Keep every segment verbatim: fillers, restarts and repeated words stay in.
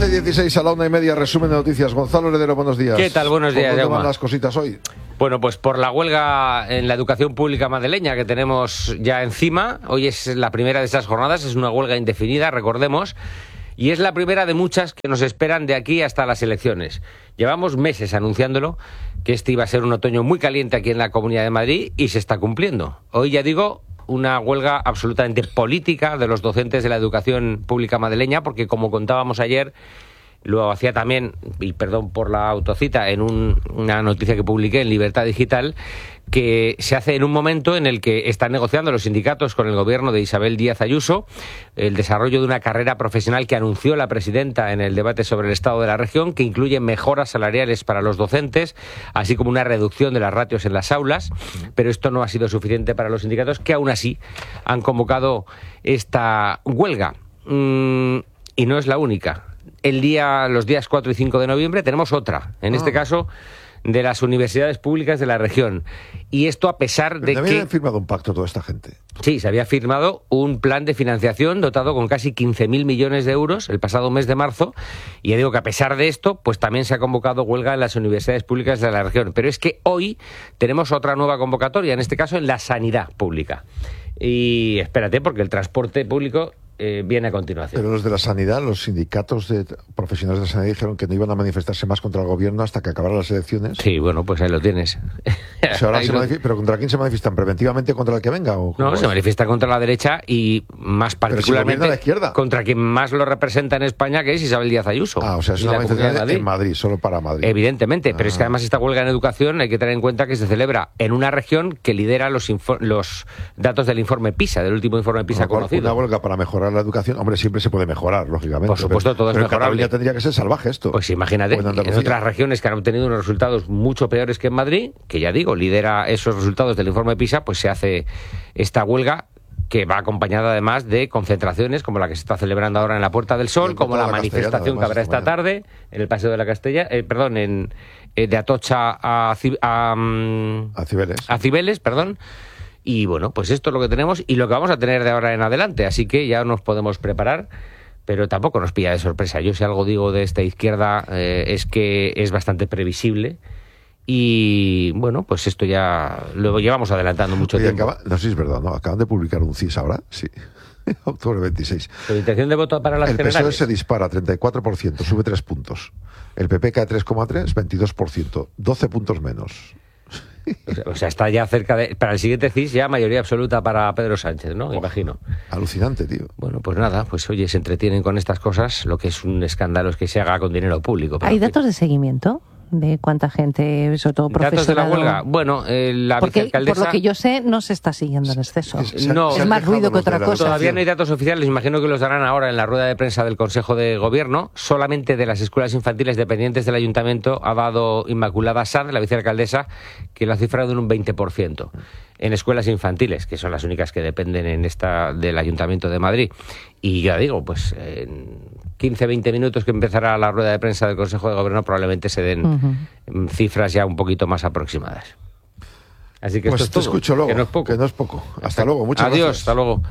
doce y dieciséis a la una y media, resumen de noticias. Gonzalo Heredero, buenos días. ¿Qué tal? Buenos días, ¿Cómo Jaume? van las cositas hoy? Bueno, pues por la huelga en la educación pública madrileña que tenemos ya encima. Hoy es la primera de esas jornadas, es una huelga indefinida, recordemos, y es la primera de muchas que nos esperan de aquí hasta las elecciones. Llevamos meses anunciándolo, que este iba a ser un otoño muy caliente aquí en la Comunidad de Madrid, y se está cumpliendo. Hoy, ya digo, una huelga absolutamente política de los docentes de la educación pública madrileña, porque como contábamos ayer, lo hacía también, y perdón por la autocita, en un, una noticia que publiqué en Libertad Digital, que se hace en un momento en el que están negociando los sindicatos con el gobierno de Isabel Díaz Ayuso el desarrollo de una carrera profesional que anunció la presidenta en el debate sobre el estado de la región, que incluye mejoras salariales para los docentes, así como una reducción de las ratios en las aulas, pero esto no ha sido suficiente para los sindicatos, que aún así han convocado esta huelga. Mm, y no es la única. El día, los días cuatro y cinco de noviembre tenemos otra, en ah. este caso de las universidades públicas de la región. Y esto a pesar de ¿También que... habían firmado un pacto toda esta gente? Sí, se había firmado un plan de financiación dotado con casi quince mil millones de euros el pasado mes de marzo. Y ya digo que a pesar de esto, pues también se ha convocado huelga en las universidades públicas de la región. Pero es que hoy tenemos otra nueva convocatoria, en este caso en la sanidad pública. Y espérate, porque el transporte público eh, viene a continuación. Pero los de la sanidad, los sindicatos de profesionales de la sanidad dijeron que no iban a manifestarse más contra el gobierno hasta que acabaran las elecciones. Sí, bueno, pues ahí lo tienes. O sea, ahora ahí se lo... manif- ¿Pero contra quién se manifiestan? ¿Preventivamente contra el que venga? ¿O no, es? se manifiesta contra la derecha y más particularmente si la izquierda. Contra quien más lo representa en España, que es Isabel Díaz Ayuso. Ah, o sea, es una manifestación Madrid. en Madrid, solo para Madrid. Evidentemente, ah. pero es que además esta huelga en educación hay que tener en cuenta que se celebra en una región que lidera los, info- los datos del informe PISA, del último informe PISA bueno, conocido. Una huelga para mejorar la educación, hombre, siempre se puede mejorar, lógicamente. Por supuesto, pero, todo es pero mejorable. Cataluña tendría que ser salvaje esto. Pues imagínate, en, en otras regiones que han obtenido unos resultados mucho peores que en Madrid, que ya digo, lidera esos resultados del informe PISA, pues se hace esta huelga que va acompañada además de concentraciones como la que se está celebrando ahora en la Puerta del Sol, como la, la manifestación que habrá esta mañana. tarde en el Paseo de la Castella, eh, perdón, en eh, de Atocha a, a, um, a Cibeles. A Cibeles, perdón. Y bueno, pues esto es lo que tenemos y lo que vamos a tener de ahora en adelante, así que ya nos podemos preparar, pero tampoco nos pilla de sorpresa. Yo si algo digo de esta izquierda eh, es que es bastante previsible. Y bueno, pues esto ya lo llevamos adelantando mucho Oye, tiempo. Acaba, no sé si es verdad, ¿no? Acaban de publicar un C I S ahora, sí. Octubre veintiséis. ¿La intención de voto para las El generales? P S O E se dispara treinta y cuatro por ciento, sube tres puntos. El P P cae tres coma tres, veintidós por ciento, doce puntos menos. O sea, o sea, está ya cerca de... Para el siguiente C I S ya mayoría absoluta para Pedro Sánchez, ¿no? Oh, imagino. Alucinante, tío. Bueno, pues nada, pues oye, se entretienen con estas cosas. Lo que es un escándalo es que se haga con dinero público. ¿Hay datos de seguimiento? ¿De cuánta gente, sobre todo profesional? ¿Datos de la huelga? Bueno, eh, la Porque, vicealcaldesa... por lo que yo sé, no se está siguiendo en exceso. Es, no, es más ruido que otra cosa. Todavía no hay datos oficiales, imagino que los darán ahora en la rueda de prensa del Consejo de Gobierno. Solamente de las escuelas infantiles dependientes del Ayuntamiento ha dado Inmaculada Sanz, la vicealcaldesa, que lo ha cifrado en un veinte por ciento. En escuelas infantiles, que son las únicas que dependen en esta del Ayuntamiento de Madrid. Y ya digo, pues en quince, veinte minutos que empezará la rueda de prensa del Consejo de Gobierno probablemente se den uh-huh. cifras ya un poquito más aproximadas. Así que pues esto te es todo, escucho luego, que no es poco. Que no es poco. Hasta, hasta luego, muchas Adiós, gracias. hasta luego.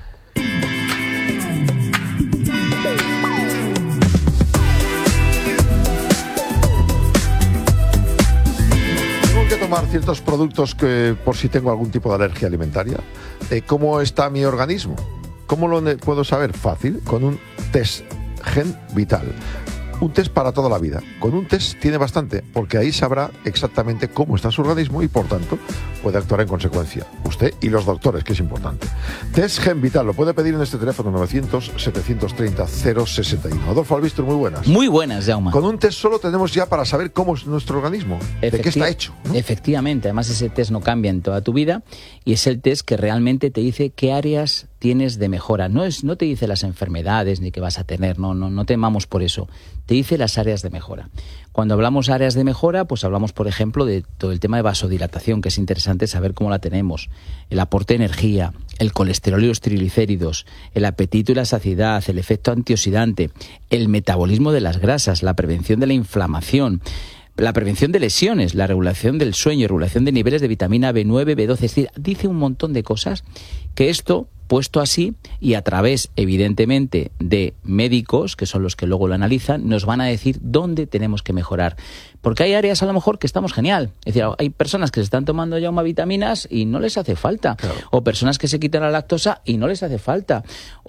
Tomar ciertos productos que por si tengo algún tipo de alergia alimentaria. Eh, ¿Cómo está mi organismo? ¿Cómo lo puedo saber? Fácil, con un test Gen Vital. Un test para toda la vida. Con un test tiene bastante, porque ahí sabrá exactamente cómo está su organismo y, por tanto, puede actuar en consecuencia. Usted y los doctores, que es importante. Test Gen Vital lo puede pedir en este teléfono novecientos, setecientos treinta, cero sesenta y uno. Adolfo Albistur, muy buenas. Muy buenas, Jaume. Con un test solo tenemos ya para saber cómo es nuestro organismo, Efecti- de qué está hecho, ¿no? Efectivamente, además ese test no cambia en toda tu vida y es el test que realmente te dice qué áreas tienes de mejora. No es, no te dice las enfermedades ni qué vas a tener, no, no, no temamos por eso. Te dice las áreas de mejora. Cuando hablamos áreas de mejora, pues hablamos, por ejemplo, de todo el tema de vasodilatación, que es interesante saber cómo la tenemos, el aporte de energía, el colesterol y los triglicéridos, el apetito y la saciedad, el efecto antioxidante, el metabolismo de las grasas, la prevención de la inflamación, la prevención de lesiones, la regulación del sueño, regulación de niveles de vitamina B nueve, B doce, es decir, dice un montón de cosas que esto puesto así y a través, evidentemente, de médicos, que son los que luego lo analizan, nos van a decir dónde tenemos que mejorar. Porque hay áreas a lo mejor que estamos genial. Es decir, hay personas que se están tomando ya una vitaminas y no les hace falta. Claro. O personas que se quitan la lactosa y no les hace falta.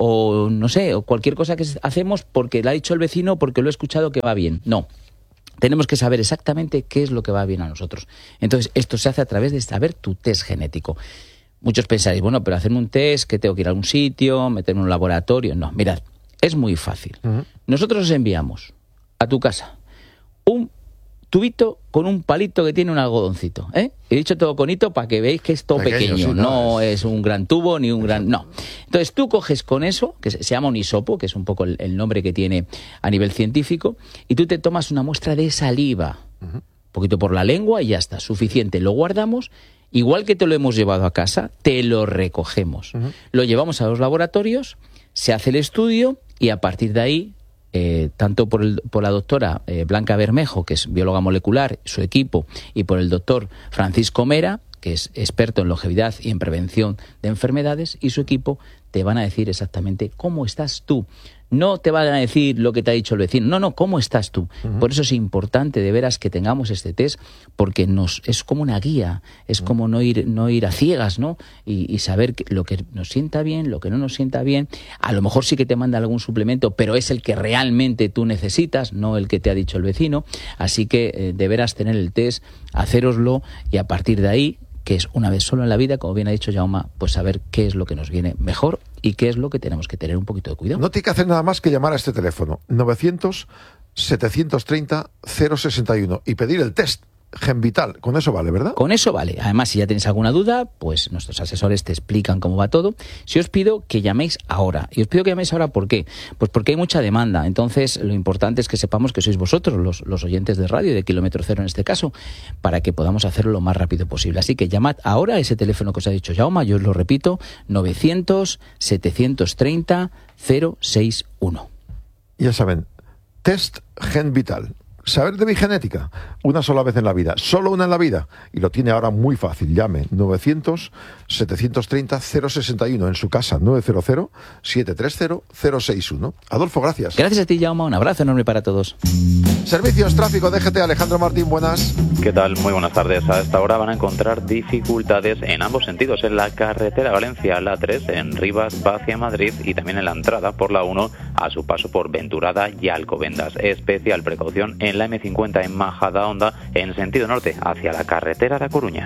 O no sé, o cualquier cosa que hacemos porque le ha dicho el vecino, porque lo he escuchado que va bien. No. Tenemos que saber exactamente qué es lo que va bien a nosotros. Entonces, esto se hace a través de saber tu test genético. Muchos pensaréis, bueno, pero hacerme un test, que tengo que ir a algún sitio, meterme en un laboratorio. No, mirad, es muy fácil. Uh-huh. Nosotros os enviamos a tu casa un tubito con un palito que tiene un algodoncito, ¿eh? He dicho todo con hito para que veáis que es todo pequeño, pequeño sí, no, no es... es un gran tubo ni un gran... No. Entonces tú coges con eso, que se llama un hisopo, que es un poco el, el nombre que tiene a nivel científico, y tú te tomas una muestra de saliva, uh-huh. un poquito por la lengua y ya está, suficiente. Lo guardamos, igual que te lo hemos llevado a casa, te lo recogemos. Uh-huh. Lo llevamos a los laboratorios, se hace el estudio y a partir de ahí... Eh, tanto por, el, por la doctora eh, Blanca Bermejo, que es bióloga molecular, su equipo, y por el doctor Francisco Mera, que es experto en longevidad y en prevención de enfermedades, y su equipo te van a decir exactamente cómo estás tú. No te van a decir lo que te ha dicho el vecino, no, no, cómo estás tú. Uh-huh. Por eso es importante de veras que tengamos este test, porque nos es como una guía, es uh-huh. como no ir no ir a ciegas, ¿no? Y, y saber que lo que nos sienta bien, lo que no nos sienta bien. A lo mejor sí que te manda algún suplemento, pero es el que realmente tú necesitas, no el que te ha dicho el vecino. Así que eh, de veras tener el test, hacéroslo y a partir de ahí, que es una vez solo en la vida, como bien ha dicho Jaume, pues saber qué es lo que nos viene mejor y qué es lo que tenemos que tener un poquito de cuidado. No tiene que hacer nada más que llamar a este teléfono, novecientos, setecientos treinta, cero sesenta y uno, y pedir el test GenVital. Con eso vale, ¿verdad? Con eso vale. Además, si ya tenéis alguna duda, pues nuestros asesores te explican cómo va todo. Si os pido que llaméis ahora. Y os pido que llaméis ahora, ¿por qué? Pues porque hay mucha demanda. Entonces, lo importante es que sepamos que sois vosotros, los, los oyentes de radio, de Kilómetro Cero en este caso, para que podamos hacerlo lo más rápido posible. Así que llamad ahora a ese teléfono que os ha dicho Jaume, yo os lo repito, novecientos, setecientos treinta, cero sesenta y uno. Ya saben, test GenVital. Saber de mi genética, una sola vez en la vida, solo una en la vida, y lo tiene ahora muy fácil. Llame novecientos, setecientos treinta, cero sesenta y uno en su casa, nueve cero cero, siete tres cero, cero seis uno. Adolfo, gracias. Gracias a ti, Jaume, un abrazo enorme para todos. Servicios, tráfico, D G T, Alejandro Martín, buenas. ¿Qué tal? Muy buenas tardes. A esta hora van a encontrar dificultades en ambos sentidos, en la carretera Valencia, la tres, en Rivas, va hacia Madrid, y también en la entrada por la uno, a su paso por Venturada y Alcobendas. Especial precaución en la eme cincuenta en Majadahonda, en sentido norte, hacia la carretera de A Coruña.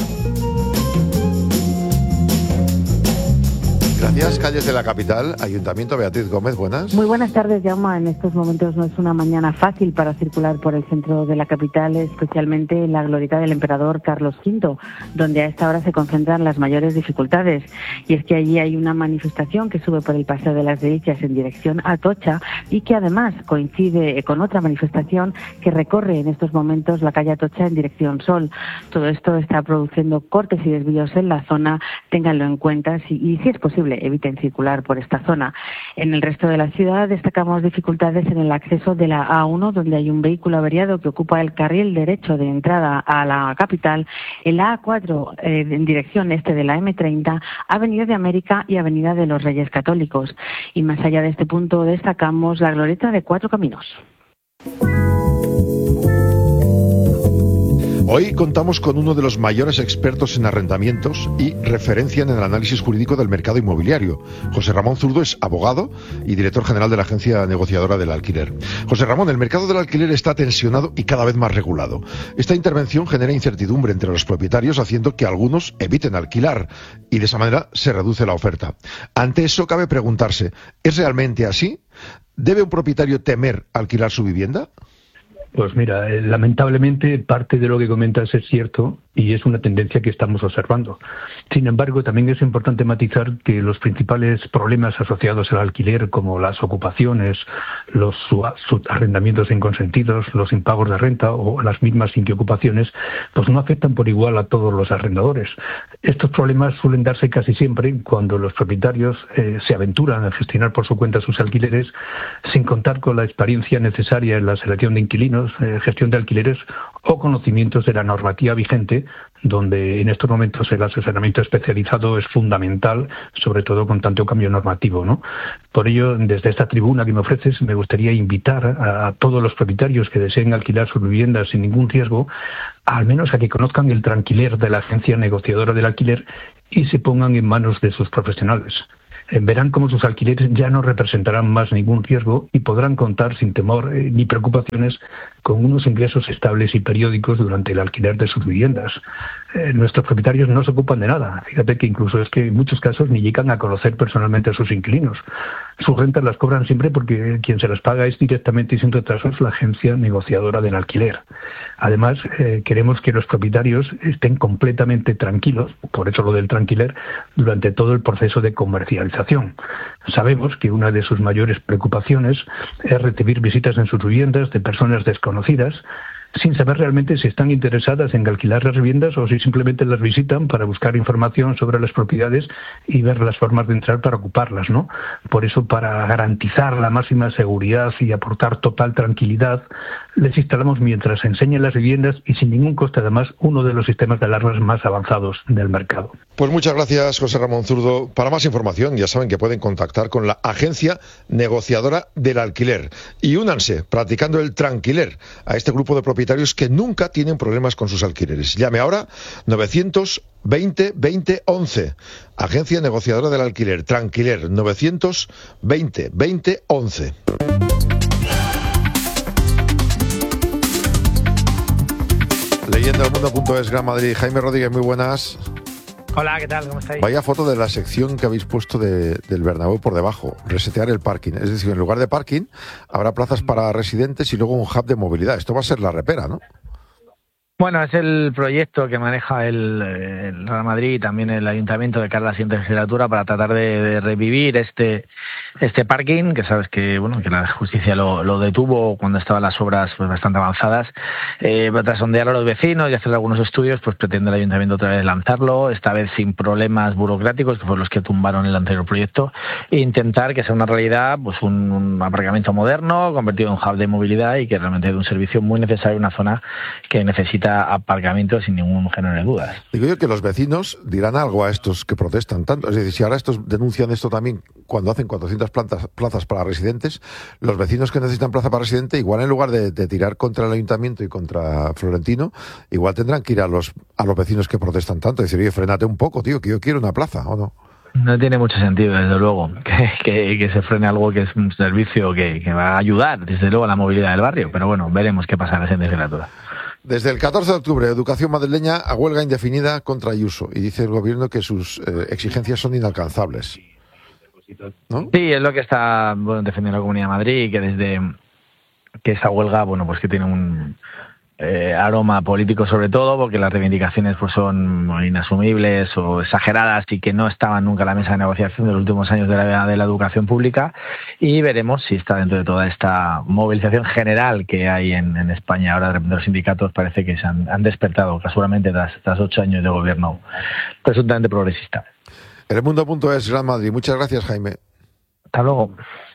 Gracias. Calles de la capital, Ayuntamiento. Beatriz Gómez, buenas. Muy buenas tardes, Jaume. En estos momentos no es una mañana fácil para circular por el centro de la capital, especialmente en la glorieta del Emperador Carlos quinto, donde a esta hora se concentran las mayores dificultades. Y es que allí hay una manifestación que sube por el Paseo de las Delicias en dirección a Atocha y que además coincide con otra manifestación que recorre en estos momentos la calle Atocha en dirección Sol. Todo esto está produciendo cortes y desvíos en la zona, ténganlo en cuenta si, y si es posible eviten circular por esta zona. En el resto de la ciudad destacamos dificultades en el acceso de la A uno, donde hay un vehículo averiado que ocupa el carril derecho de entrada a la capital, en la A cuatro eh, en dirección este de la eme treinta, Avenida de América y Avenida de los Reyes Católicos. Y más allá de este punto destacamos la glorieta de Cuatro Caminos. Hoy contamos con uno de los mayores expertos en arrendamientos y referencia en el análisis jurídico del mercado inmobiliario. José Ramón Zurdo es abogado y director general de la agencia negociadora del alquiler. José Ramón, el mercado del alquiler está tensionado y cada vez más regulado. Esta intervención genera incertidumbre entre los propietarios, haciendo que algunos eviten alquilar y de esa manera se reduce la oferta. Ante eso cabe preguntarse, ¿es realmente así? ¿Debe un propietario temer alquilar su vivienda? Pues mira, eh, lamentablemente parte de lo que comentas es cierto y es una tendencia que estamos observando. Sin embargo, también es importante matizar que los principales problemas asociados al alquiler, como las ocupaciones, los arrendamientos inconsentidos, los impagos de renta o las mismas inquiocupaciones, pues no afectan por igual a todos los arrendadores. Estos problemas suelen darse casi siempre cuando los propietarios eh, se aventuran a gestionar por su cuenta sus alquileres sin contar con la experiencia necesaria en la selección de inquilinos, Eh, gestión de alquileres o conocimientos de la normativa vigente, donde en estos momentos el asesoramiento especializado es fundamental, sobre todo con tanto cambio normativo, ¿no? Por ello, desde esta tribuna que me ofreces, me gustaría invitar a, a todos los propietarios que deseen alquilar sus viviendas sin ningún riesgo, al menos a que conozcan el tranquiler de la agencia negociadora del alquiler y se pongan en manos de sus profesionales. Verán cómo sus alquileres ya no representarán más ningún riesgo y podrán contar sin temor eh, ni preocupaciones con unos ingresos estables y periódicos durante el alquiler de sus viviendas. Eh, nuestros propietarios no se ocupan de nada. Fíjate que incluso es que en muchos casos ni llegan a conocer personalmente a sus inquilinos. Sus rentas las cobran siempre porque quien se las paga es directamente y sin retrasos la agencia negociadora del alquiler. Además, eh, queremos que los propietarios estén completamente tranquilos, por eso lo del tranquiler, durante todo el proceso de comercialización. Sabemos que una de sus mayores preocupaciones es recibir visitas en sus viviendas de personas desconocidas, sin saber realmente si están interesadas en alquilar las viviendas o si simplemente las visitan para buscar información sobre las propiedades y ver las formas de entrar para ocuparlas, ¿no? Por eso, para garantizar la máxima seguridad y aportar total tranquilidad, les instalamos mientras enseñan las viviendas y sin ningún coste además uno de los sistemas de alarmas más avanzados del mercado. Pues muchas gracias, José Ramón Zurdo. Para más información ya saben que pueden contactar con la agencia negociadora del alquiler y únanse practicando el tranquiler a este grupo de propietarios que nunca tienen problemas con sus alquileres. Llame ahora novecientos veinte veinte once. Agencia negociadora del alquiler, Tranquiler, novecientos veinte veinte once. Leyenda del mundo punto es, Gran Madrid. Jaime Rodríguez, muy buenas. Hola, ¿qué tal? ¿Cómo estáis? Vaya foto de la sección que habéis puesto de, del Bernabéu por debajo, resetear el parking. Es decir, en lugar de parking habrá plazas para residentes y luego un hub de movilidad. Esto va a ser la repera, ¿no? Bueno, es el proyecto que maneja el, el Real Madrid y también el Ayuntamiento de cara a la siguiente legislatura para tratar de, de revivir este este parking, que sabes que bueno que la justicia lo, lo detuvo cuando estaban las obras pues bastante avanzadas. Eh, tras sondear a los vecinos y hacer algunos estudios, pues pretende el Ayuntamiento otra vez lanzarlo, esta vez sin problemas burocráticos, que fueron los que tumbaron el anterior proyecto, e intentar que sea una realidad pues un, un aparcamiento moderno, convertido en un hub de movilidad y que realmente dé un servicio muy necesario en una zona que necesita aparcamientos sin ningún género de dudas. Digo yo que los vecinos dirán algo a estos que protestan tanto. Es decir, si ahora estos denuncian esto también cuando hacen cuatrocientas plantas, plazas para residentes, los vecinos que necesitan plaza para residente, igual en lugar de, de tirar contra el Ayuntamiento y contra Florentino, igual tendrán que ir a los a los vecinos que protestan tanto y decir, oye, frénate un poco, tío, que yo quiero una plaza, ¿o no? No tiene mucho sentido, desde luego, que, que, que se frene algo que es un servicio que, que va a ayudar, desde luego, a la movilidad del barrio. Pero bueno, veremos qué pasa en la siguiente legislatura. Desde el catorce de octubre, Educación madrileña a huelga indefinida contra Ayuso. Y dice el gobierno que sus eh, exigencias son inalcanzables, ¿no? Sí, es lo que está bueno, defendiendo la Comunidad de Madrid, que desde que esa huelga, bueno, pues que tiene un eh, aroma político sobre todo, porque las reivindicaciones pues son inasumibles o exageradas y que no estaban nunca a la mesa de negociación de los últimos años de la, de la educación pública, y veremos si está dentro de toda esta movilización general que hay en, en España. Ahora de repente los sindicatos parece que se han, han despertado casualmente tras, tras ocho años de gobierno presuntamente progresista. El mundo punto es, Gran Madrid. Muchas gracias, Jaime. Hasta luego.